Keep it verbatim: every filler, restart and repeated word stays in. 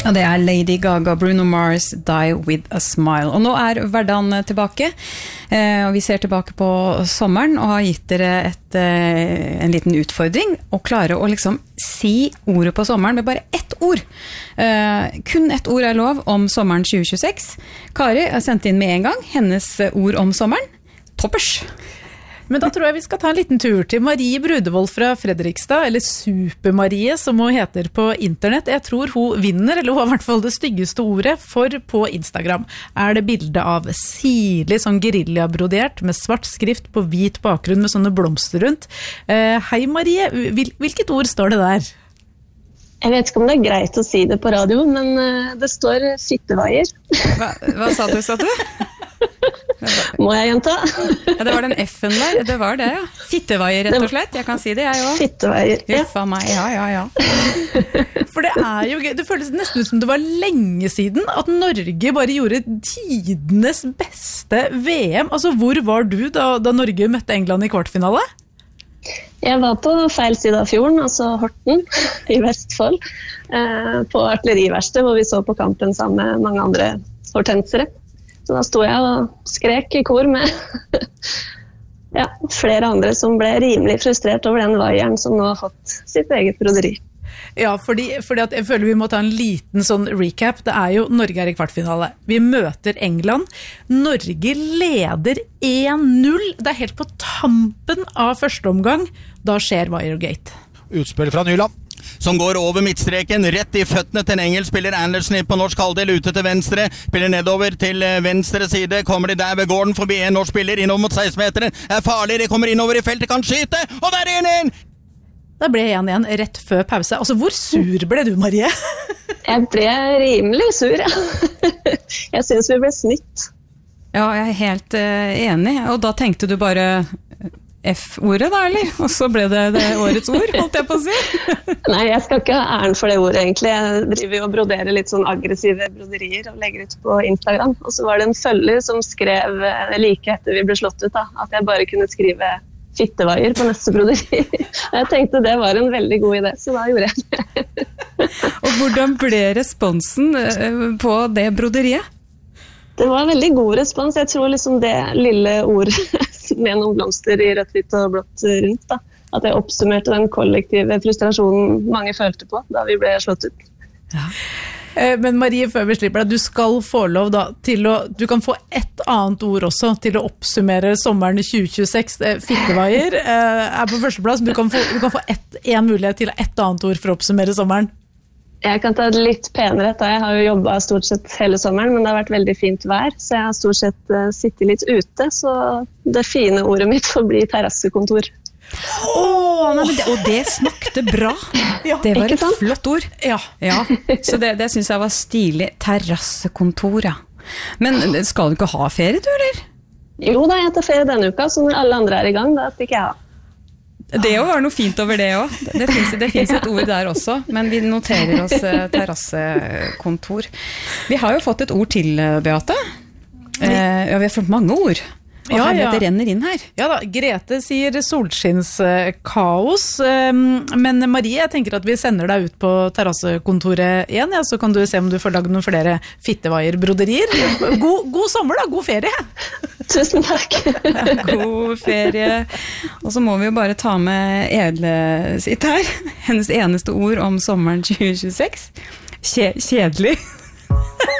Og det er Lady Gaga, Bruno Mars, Die With A Smile. Og nå er hverdagen tilbake, eh, og vi ser tilbake på sommeren, og har gitt dere et, eh, en liten utfordring, å klare å liksom si ordet på sommeren med bare ett ord. Eh, kun ett ord er lov om sommeren tjue tjueseks. Kari har sendt inn med en gang hennes ord om sommeren. Toppers! Men da tror jeg vi skal ta en liten tur til Marie Brudevold fra Fredrikstad, eller Super-Marie som hun heter på internett. Jeg tror hun vinner, eller hun har i hvert fall det styggeste ordet, for på Instagram er det bilde av sirlig sånn guerilla-brodert med svart skrift på hvit bakgrunn med sånne blomster rundt. Eh, hei Marie, Hvil, hvilket ord står det der? Jeg vet ikke om det er greit å si det på radio, men det står fittevaier. Hva, hva sa du, sa du? Må jeg gjenta? Ja, det var den F-en der, det var det, ja. Fittevaier, rett og slett, jeg kan si det, jeg også. Fittevaier, ja. Uffa meg, ja, ja, ja. For det er jo gøy, det føles nesten som det var lenge siden at Norge bare gjorde tidenes beste V M. Altså, hvor var du da, da Norge møtte England i kvartfinale? Jeg var på feil side av fjorden, altså Horten i Vestfold, eh, på artilleriverksted, hvor vi så på kampen sammen med mange andre hortensere. Så da sto jeg og skrek i kor med ja, flere andre som ble rimelig frustrert over den vaieren som nå har fått sitt eget broderi. Ja, fordi, fordi at jeg føler vi må ta en liten sånn recap. Det er jo Norge er i kvartfinale. Vi møter England. Norge leder én null. Det er helt på tampen av første omgang. Da skjer Wiregate. Utspill fra Nyland. Som går over midtstreken, rett i føttene til en engelsk spiller. Andersen på norsk halvdel ute til venstre, spiller nedover til venstre side, kommer de der ved gården forbi en norsk spiller, innover mot seksten-meteren, er farlig, de kommer innover i feltet, kan skyte, og der er en en! Da ble én igjen rett før pause. Altså, hvor sur ble du, Marie? Jeg ble rimelig sur, ja. Jeg synes vi ble snytt. Ja, jeg er helt uh, enig, og da tenkte du bare F-ordet da, eller? Og så ble det, det årets ord, holdt jeg på å si. Nei, jeg skal ikke ha æren for det ordet egentlig. Jeg driver og broderer litt sånn aggressive broderier og legger ut på Instagram. Og så var det en følger som skrev like etter vi ble slått ut da, at jeg bare kunne skrive fittevaier på neste broderi. Jeg tenkte det var en veldig god idé, så da gjorde jeg det. Og hvordan ble responsen på det broderiet? Det var veldig god respons. Jeg tror liksom det lille ordet med noen blomster i rødt, hvitt og blått rundt, da. At jeg oppsummerte den kollektive frustrasjonen mange følte på da vi ble slått ut. Ja. Men Marie, før vi slipper deg, du skal få lov da til å, du kan få ett annet ord også til å oppsummere sommeren i tjue tjueseks. Fittevaier er på førsteplass, du kan få, du kan få ett, en mulighet til ett annet ord for å oppsummere sommeren. Jeg kan ta det litt penere, da. Jeg har jo jobbet stort sett hele sommeren, men det har vært veldig fint vær, så jeg har stort sett uh, sittet litt ute, så det fine ordet mitt får bli terrassekontor. Åh, nei, men det, og det smakte bra. Ja, det var et flott ord. Ja, ja. Så det, det synes jeg var stilig. Terrassekontor, ja. Men skal du ikke ha ferie, du, eller? Jo da, jeg tar ferie denne uka, så når alle andre er i gang, da stikker jeg av. Det var noe fint over det også. Det finnes, det finnes et ord der også, men vi noterer oss eh, terrassekontor. Vi har jo fått et ord til, Beate. Eh, ja, vi har fått mange ord. Og ja, ja. Det renner inn her. Ja da, Grete sier solskinnskaos. Men Marie, jeg tenker at vi sender deg ut på terrassekontoret igjen, ja, så kan du se om du får lagd noen flere fittevaier-broderier. God, god sommer da, god ferie! Tusen takk! Ja, god ferie. Og så må vi jo bare ta med Edle sitt her. Hennes eneste ord om sommeren tjue tjueseks. Kje- kjedelig.